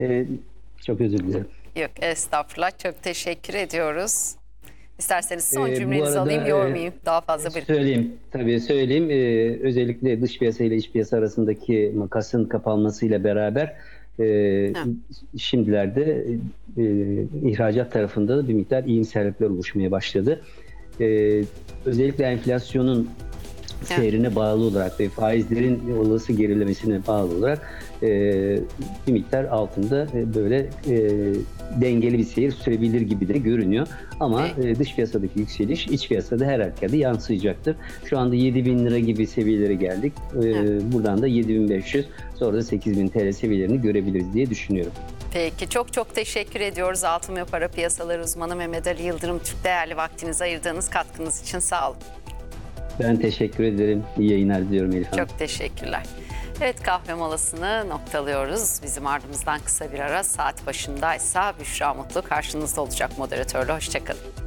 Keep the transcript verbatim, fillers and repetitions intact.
Ee, Çok özür dilerim. Yok, estağfurullah. Çok teşekkür ediyoruz. İsterseniz son Ee, bu cümlenizi alayım, arada e, yormayayım daha fazla bir. söyleyeyim, tabii söyleyeyim. Ee, özellikle dış piyasa ile iç piyasa arasındaki makasın kapanmasıyla beraber e, Ha, şimdilerde e, ihracat tarafında da bir miktar iyimserlikler oluşmaya başladı. Ee, Özellikle enflasyonun evet. seyrine bağlı olarak ve faizlerin olası gerilemesine bağlı olarak e, bir miktar altında e, böyle e, dengeli bir seyir sürebilir gibi de görünüyor. Ama e, dış piyasadaki yükseliş iç piyasada her halükarda yansıyacaktır. Şu anda yedi bin lira gibi seviyelere geldik. E, Evet. buradan da yedi bin beş yüz, sonra da sekiz bin T L seviyelerini görebiliriz diye düşünüyorum. Peki, çok çok teşekkür ediyoruz. Altın ve para piyasaları uzmanı Mehmet Ali Yıldırım Türk, değerli vaktinizi ayırdığınız katkınız için sağ olun. Ben teşekkür ederim. İyi yayınlar diliyorum Elif Hanım. Çok teşekkürler. Evet, kahve molasını noktalıyoruz. Bizim ardımızdan kısa bir ara, saat başındaysa Büşra Mutlu karşınızda olacak moderatörle. Hoşçakalın.